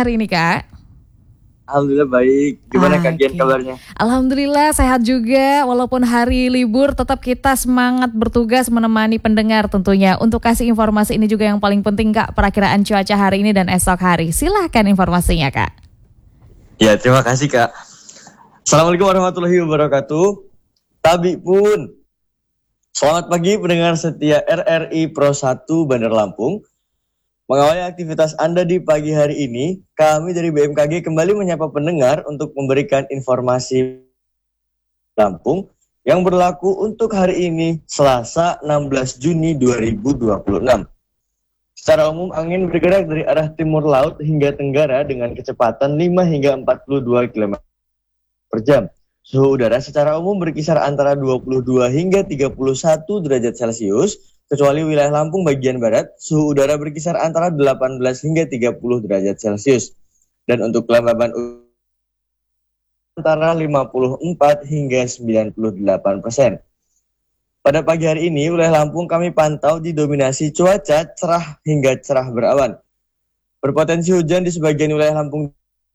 hari ini, Kak? Alhamdulillah baik. Gimana Kak Gian kabarnya? Alhamdulillah sehat juga. Walaupun hari libur, tetap kita semangat bertugas menemani pendengar tentunya. Untuk kasih informasi ini juga yang paling penting, Kak, perakiraan cuaca hari ini dan esok hari. Silahkan informasinya, Kak. Ya, terima kasih Kak. Assalamualaikum warahmatullahi wabarakatuh. Tabi pun. Selamat pagi pendengar setia RRI Pro 1 Bandar Lampung. Mengawali aktivitas Anda di pagi hari ini, kami dari BMKG kembali menyapa pendengar untuk memberikan informasi Lampung yang berlaku untuk hari ini, Selasa 16 Juni 2026. Secara umum, angin bergerak dari arah timur laut hingga tenggara dengan kecepatan 5 hingga 42 km per jam. Suhu udara secara umum berkisar antara 22 hingga 31 derajat Celcius, kecuali wilayah Lampung bagian barat, suhu udara berkisar antara 18 hingga 30 derajat Celcius. Dan untuk kelembaban antara 54 hingga 98%. Pada pagi hari ini, wilayah Lampung kami pantau didominasi cuaca cerah hingga cerah berawan. Berpotensi hujan di sebagian wilayah Lampung,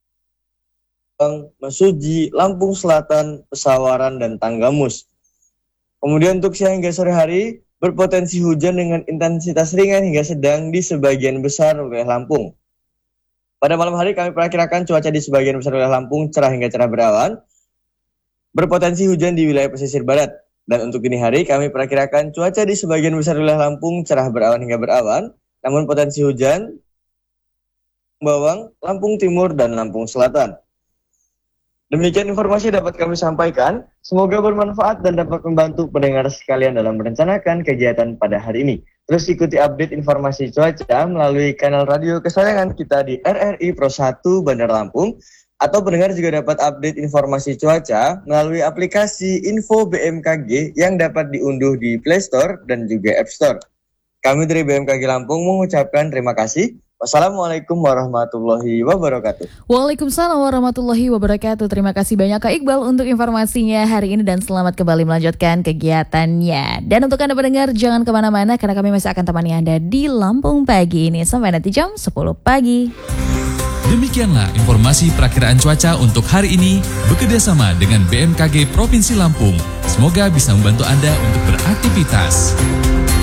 Mesuji, Lampung Selatan, Pesawaran, dan Tanggamus. Kemudian untuk siang hingga sore hari, berpotensi hujan dengan intensitas ringan hingga sedang di sebagian besar wilayah Lampung. Pada malam hari kami perakirakan cuaca di sebagian besar wilayah Lampung cerah hingga cerah berawan, berpotensi hujan di wilayah pesisir barat. Dan untuk dini hari kami perakirakan cuaca di sebagian besar wilayah Lampung cerah berawan hingga berawan, namun potensi hujan Bawang, Lampung Timur, dan Lampung Selatan. Demikian informasi dapat kami sampaikan. Semoga bermanfaat dan dapat membantu pendengar sekalian dalam merencanakan kegiatan pada hari ini. Terus ikuti update informasi cuaca melalui kanal radio kesayangan kita di RRI Pro 1 Bandar Lampung. Atau pendengar juga dapat update informasi cuaca melalui aplikasi Info BMKG yang dapat diunduh di Play Store dan juga App Store. Kami dari BMKG Lampung mengucapkan terima kasih. Wassalamualaikum warahmatullahi wabarakatuh. Waalaikumsalam warahmatullahi wabarakatuh. Terima kasih banyak Kak Iqbal untuk informasinya hari ini dan selamat kembali melanjutkan kegiatannya. Dan untuk Anda pendengar jangan kemana-mana karena kami masih akan temani Anda di Lampung Pagi ini sampai nanti jam 10 pagi. Demikianlah informasi perakiraan cuaca untuk hari ini bekerjasama dengan BMKG Provinsi Lampung. Semoga bisa membantu Anda untuk beraktivitas.